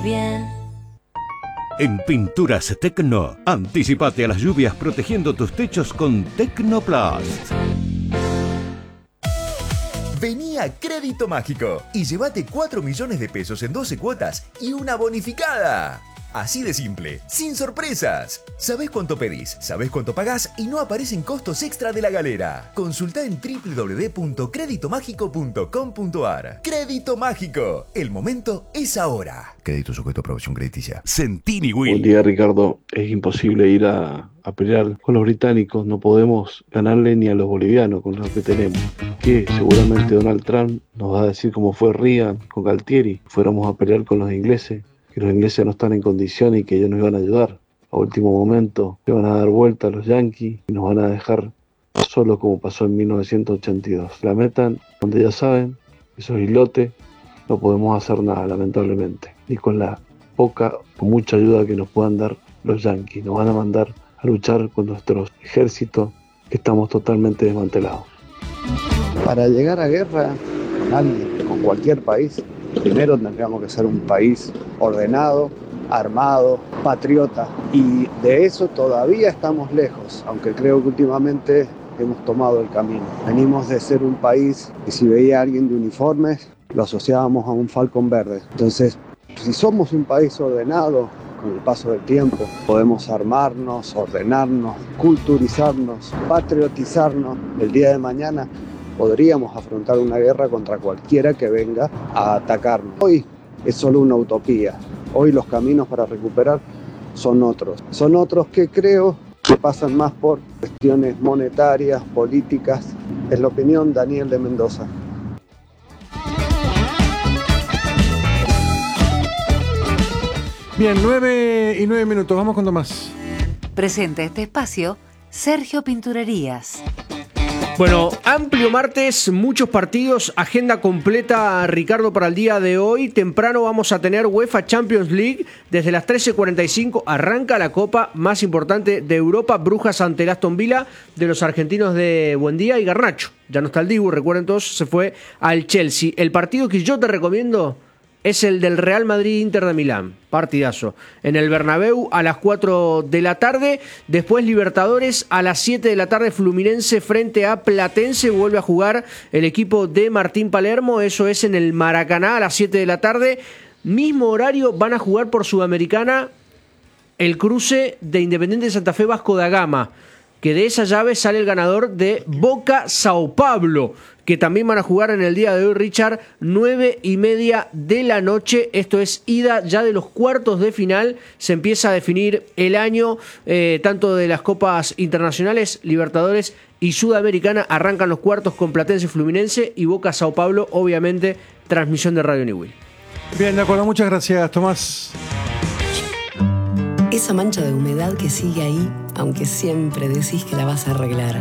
bien. En Pinturas Tecno, anticipate a las lluvias protegiendo tus techos con Tecnoplast. Vení a Crédito Mágico y llévate 4 millones de pesos en 12 cuotas y una bonificada. Así de simple, sin sorpresas. Sabés cuánto pedís, sabés cuánto pagás y no aparecen costos extra de la galera. Consultá en www.creditomágico.com.ar. Crédito Mágico, el momento es ahora. Crédito sujeto a aprobación crediticia. Sentini Will. Buen día, Ricardo. Es imposible ir a pelear con los británicos. No podemos ganarle ni a los bolivianos con lo que tenemos. Que seguramente Donald Trump nos va a decir cómo fue Reagan con Galtieri. Fuéramos a pelear con los ingleses, que los ingleses no están en condiciones y que ellos nos iban a ayudar. A último momento le van a dar vuelta a los yanquis y nos van a dejar solos como pasó en 1982. La metan donde ya saben, esos islotes, no podemos hacer nada, lamentablemente. Ni con la poca o mucha ayuda que nos puedan dar los yanquis. Nos van a mandar a luchar con nuestros ejércitos, que estamos totalmente desmantelados. Para llegar a guerra con alguien, con cualquier país, primero tendríamos que ser un país ordenado, armado, patriota. Y de eso todavía estamos lejos, aunque creo que últimamente hemos tomado el camino. Venimos de ser un país que si veía a alguien de uniformes, lo asociábamos a un falcón verde. Entonces, si somos un país ordenado, con el paso del tiempo, podemos armarnos, ordenarnos, culturizarnos, patriotizarnos. El día de mañana podríamos afrontar una guerra contra cualquiera que venga a atacarnos. Hoy es solo una utopía. Hoy los caminos para recuperar son otros. Son otros que creo que pasan más por cuestiones monetarias, políticas. Es la opinión Daniel de Mendoza. Bien, 9:09. Vamos con Tomás. Presenta este espacio Sergio Pinturerías. Bueno, amplio martes, muchos partidos, agenda completa, Ricardo, para el día de hoy. Temprano vamos a tener UEFA Champions League. Desde las 13:45 arranca la copa más importante de Europa. Brujas ante el Aston Villa de los argentinos de Buendía y Garnacho. Ya no está el Dibu, recuerden todos, se fue al Chelsea. El partido que yo te recomiendo es el del Real Madrid-Inter de Milán. Partidazo. En el Bernabéu a las 4 de la tarde. Después Libertadores a las 7 de la tarde. Fluminense frente a Platense. Vuelve a jugar el equipo de Martín Palermo. Eso es en el Maracaná a las 7 de la tarde. Mismo horario van a jugar por Sudamericana el cruce de Independiente de Santa Fe Vasco da Gama. Que de esa llave sale el ganador de Boca Sao Paulo, que también van a jugar en el día de hoy, Richard, 9:30 de la noche. Esto es ida ya de los cuartos de final. Se empieza a definir el año, tanto de las copas internacionales, Libertadores y Sudamericana. Arrancan los cuartos con Platense Fluminense y Boca Sao Paulo, obviamente, transmisión de Radio Newell. Bien, de acuerdo, muchas gracias, Tomás. Esa mancha de humedad que sigue ahí, aunque siempre decís que la vas a arreglar.